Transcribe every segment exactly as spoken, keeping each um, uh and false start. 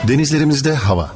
Denizlerimizde hava.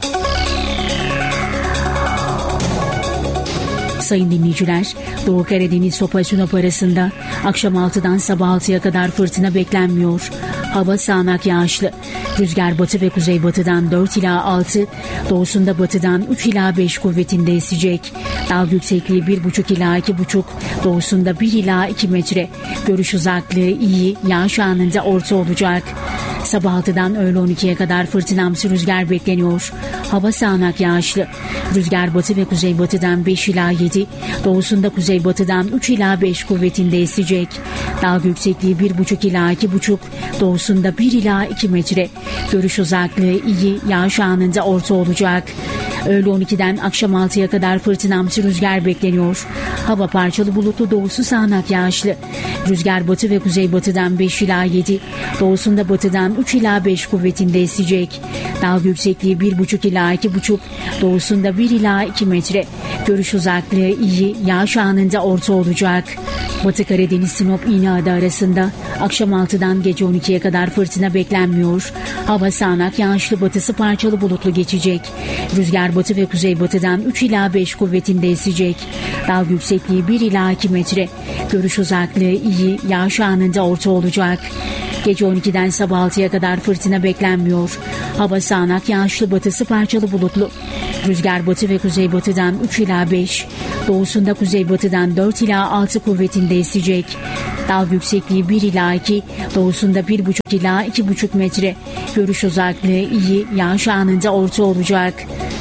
Sayın dinleyiciler, Doğu Karadeniz Sopa Sinop arasında akşam altıdan sabah altıya kadar fırtına beklenmiyor. Hava sağanak yağışlı. Rüzgar batı ve kuzeybatıdan dört ila altı, doğusunda batıdan üç ila beş kuvvetinde esecek. Dalga yüksekliği bir buçuk ila iki buçuk, doğusunda bir ila iki metre. Görüş uzaklığı iyi, yağış anında orta olacak. Sabah altıdan öğle on ikiye kadar fırtınamsı rüzgar bekleniyor. Hava sağanak yağışlı. Rüzgar batı ve kuzeybatıdan beş ila yedi, doğusunda kuzeybatıdan üç ila beş kuvvetinde esecek. Dalga yüksekliği bir buçuk ila iki buçuk, doğusunda bir ila iki metre. Görüş uzaklığı iyi, yağış anında orta olacak. Öğle on ikiden akşam altıya kadar fırtınamsı rüzgar bekleniyor. Hava parçalı bulutlu, doğusu sağanak yağışlı. Rüzgar batı ve kuzeybatıdan beş ila yedi, doğusunda batıdan üç ila beş kuvvetinde esecek. Dalga yüksekliği bir buçuk ila iki buçuk, doğusunda bir ila iki metre. Görüş uzaklığı iyi, yağış anında orta olacak. Batı Karadeniz Sinop İğneada arasında akşam altıdan gece on ikiye kadar fırtına beklenmiyor. Hava sağanak yağışlı, batısı parçalı bulutlu geçecek. Rüzgar batı ve kuzeybatıdan üç ila beş kuvvetinde esecek. Dalga yüksekliği bir ila iki metre. Görüş uzaklığı iyi, yağış anında orta olacak. Gece on ikiden sabah altıya kadar fırtına beklenmiyor. Hava sağanak yağışlı, batısı parçalı bulutlu. Rüzgar batı ve kuzeybatıdan üç ila beş, doğusunda kuzeybatıdan dört ila altı kuvvetinde esecek. Dalga yüksekliği bir ila iki, doğusunda bir buçuk ila iki buçuk metre. Görüş uzaklığı iyi, yağış anında orta olacak.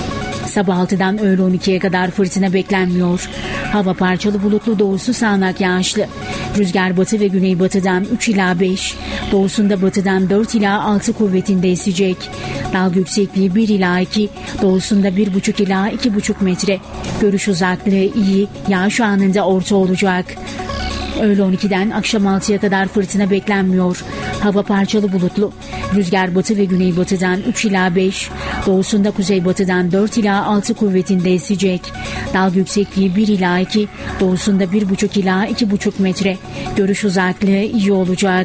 Sabah altıdan öğle on ikiye kadar fırtına beklenmiyor. Hava parçalı bulutlu, doğusu sağanak yağışlı. Rüzgar batı ve güneybatıdan üç ila beş, doğusunda batıdan dört ila altı kuvvetinde esecek. Dalga yüksekliği bir ila iki, doğusunda bir buçuk ila iki buçuk metre. Görüş uzaklığı iyi, yağış anında orta olacak. Öğle on ikiden akşam altıya kadar fırtına beklenmiyor. Hava parçalı bulutlu. Rüzgar batı ve güneybatıdan üç ila beş, doğusunda kuzeybatıdan dört ila altı kuvvetinde esecek. Dalga yüksekliği bir ila iki, doğusunda bir buçuk ila iki buçuk metre. Görüş uzaklığı iyi olacak.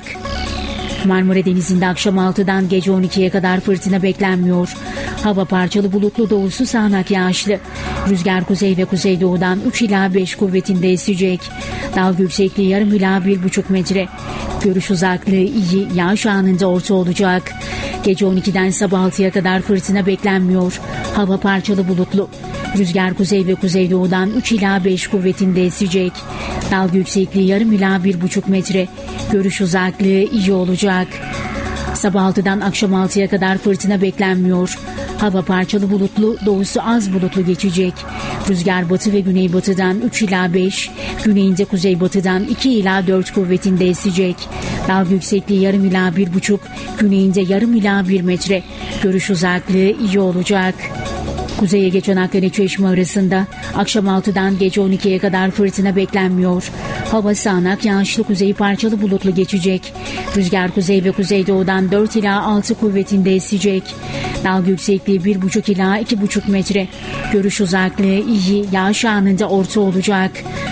Marmara Denizi'nde akşam altıdan gece on ikiye kadar fırtına beklenmiyor. Hava parçalı bulutlu, doğusu sağanak yağışlı. Rüzgar kuzey ve kuzeydoğudan üç ila beş kuvvetinde esecek. Dalga yüksekliği yarım ila bir buçuk metre. Görüş uzaklığı iyi, yağış anında orta olacak. Gece on ikiden sabah altıya kadar fırtına beklenmiyor. Hava parçalı bulutlu. Rüzgar kuzey ve kuzeydoğudan üç ila beş kuvvetinde esecek. Dalga yüksekliği yarım ila bir buçuk metre. Görüş uzaklığı iyi olacak. Sabah altıdan akşam altıya kadar fırtına beklenmiyor. Hava parçalı bulutlu, doğusu az bulutlu geçecek. Rüzgar batı ve güneybatıdan üç ila beş, güneyinde kuzeybatıdan iki ila dört kuvvetinde esecek. Dalga yüksekliği yarım ila bir buçuk, güneyinde yarım ila bir metre. Görüş uzaklığı iyi olacak. Kuzey Ege Çanakkale Çeşme arasında akşam altıdan gece on ikiye kadar fırtına beklenmiyor. Hava sağanak yağışlı, kuzeyi parçalı bulutlu geçecek. Rüzgar kuzey ve kuzeydoğudan dört ila altı kuvvetinde esecek. Dalga yüksekliği bir buçuk ila iki buçuk metre. Görüş uzaklığı iyi, yağış anında orta olacak.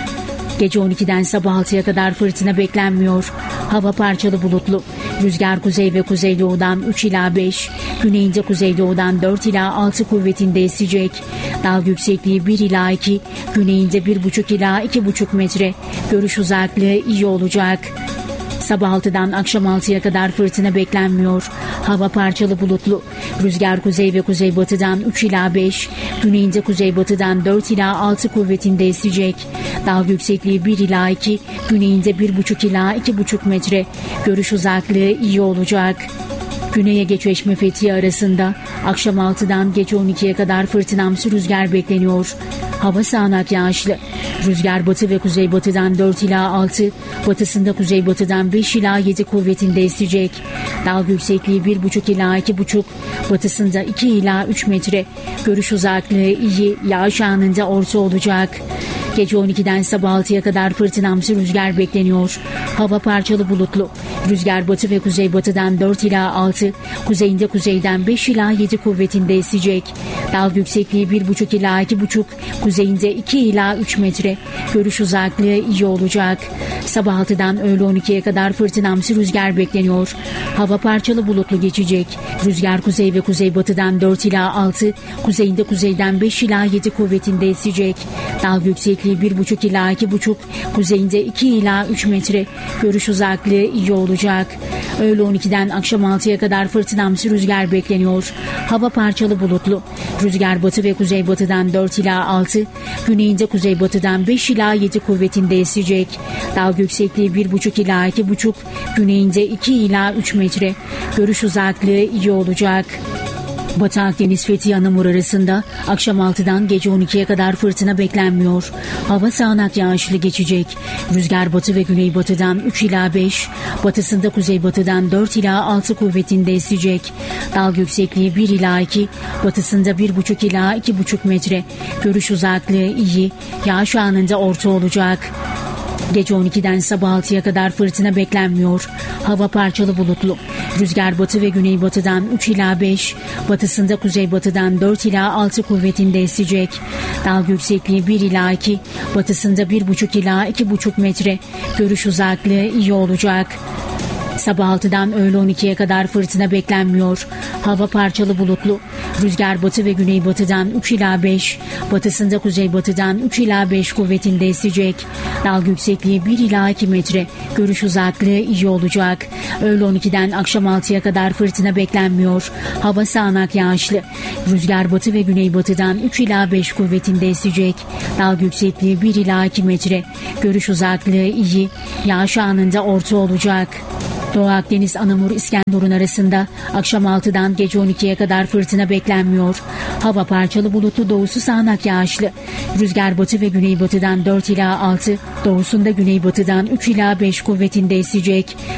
Gece on ikiden sabah altıya kadar fırtına beklenmiyor. Hava parçalı bulutlu. Rüzgar kuzey ve kuzeydoğudan üç ila beş, güneyinde kuzeydoğudan dört ila altı kuvvetinde esecek. Dalga yüksekliği bir ila iki, güneyinde bir buçuk ila iki buçuk metre. Görüş uzaklığı iyi olacak. Sabah altıdan akşam altıya kadar fırtına beklenmiyor. Hava parçalı bulutlu. Rüzgar kuzey ve kuzeybatıdan üç ila beş, güneyinde kuzeybatıdan dört ila altı kuvvetinde esecek. Dalga yüksekliği bir ila iki, güneyinde bir buçuk ila iki buçuk metre. Görüş uzaklığı iyi olacak. Güney Ege Çeşme Fethiye arasında akşam altıdan gece on ikiye kadar fırtınamsı rüzgar bekleniyor. Hava sağanak yağışlı. Rüzgar batı ve kuzeybatıdan dört ila altı, batısında kuzeybatıdan beş ila yedi kuvvetinde esecek. Dalga yüksekliği bir buçuk ila iki buçuk, batısında iki ila üç metre. Görüş uzaklığı iyi, yağış anında orta olacak. Gece on ikiden sabah altıya kadar fırtınamsı rüzgar bekleniyor. Hava parçalı bulutlu. Rüzgar batı ve kuzeybatıdan dört ila altı, kuzeyinde kuzeyden beş ila yedi kuvvetinde esecek. Dalga yüksekliği bir buçuk ila iki buçuk, kuzeyinde iki ila üç metre. Görüş uzaklığı iyi olacak. Sabah altıdan öğle on ikiye kadar fırtınamsı rüzgar bekleniyor. Hava parçalı bulutlu geçecek. Rüzgar kuzey ve kuzeybatıdan dört ila altı, kuzeyinde kuzeyden beş ila yedi kuvvetinde esecek. Dalga yüksekliği bir buçuk ila iki buçuk, kuzeyinde iki ila üç metre. Görüş uzaklığı iyi olacak. Öğle on ikiden akşam altıya kadar fırtınamsı rüzgar bekleniyor. Hava parçalı bulutlu. Rüzgar batı ve kuzeybatıdan dört ila altı, güneyinde kuzeybatıdan beş ila yedi kuvvetinde esecek. Dalga yüksekliği bir buçuk ila iki buçuk, güneyinde iki ila üç metre. Görüş uzaklığı iyi olacak. Batı Akdeniz Fethiye Anamur arasında akşam altıdan gece on ikiye kadar fırtına beklenmiyor. Hava sağanak yağışlı geçecek. Rüzgar batı ve güneybatıdan üç ila beş, batısında kuzeybatıdan dört ila altı kuvvetinde esecek. Dalga yüksekliği bir ila iki, batısında bir buçuk ila iki buçuk metre. Görüş uzaklığı iyi, yağış anında orta olacak. Gece on ikiden sabah altıya kadar fırtına beklenmiyor. Hava parçalı bulutlu. Rüzgar batı ve güneybatıdan üç ila beş, batısında kuzeybatıdan dört ila altı kuvvetinde esecek. Dalga yüksekliği bir ila iki, batısında bir buçuk ila iki buçuk metre. Görüş uzaklığı iyi olacak. Sabah altıdan öğle on ikiye kadar fırtına beklenmiyor. Hava parçalı bulutlu. Rüzgar batı ve güneybatıdan üç ila beş, batısında kuzeybatıdan üç ila beş kuvvetinde esecek. Dalga yüksekliği bir ila iki metre. Görüş uzaklığı iyi olacak. Öğle on ikiden akşam altıya kadar fırtına beklenmiyor. Hava sağanak yağışlı. Rüzgar batı ve güneybatıdan üç ila beş kuvvetinde esecek. Dalga yüksekliği bir ila iki metre. Görüş uzaklığı iyi. Yağış anında orta olacak. Doğu Akdeniz Anamur İskenderun arasında akşam altıdan gece on ikiye kadar fırtına beklenmiyor. Hava parçalı bulutlu, doğusu sağanak yağışlı. Rüzgar batı ve güneybatıdan dört ila altı, doğusunda güneybatıdan üç ila beş kuvvetinde esecek.